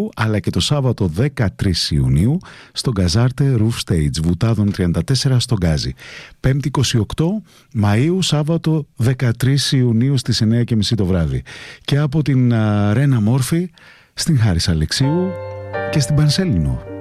Ιουλίου, αλλά και το Σάββατο 13 Ιουνίου στον Γκαζάρτε Roof Stage, Βουτάδων 34 στον Γκάζι. 5η 28 Μαΐου, Σάββατο 13 Ιουνίου στις 9.30 το βράδυ. Και από την Ρένα Μόρφη στην Χάρις Αλεξίου και στην Πανσέλινο.